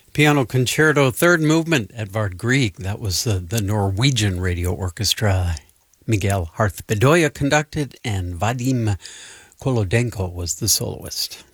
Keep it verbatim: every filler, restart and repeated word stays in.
Piano Concerto, third movement, Edvard Grieg. That was the, the Norwegian Radio Orchestra. Miguel Harth Bedoya conducted, and Vadim Kolodenko was the soloist.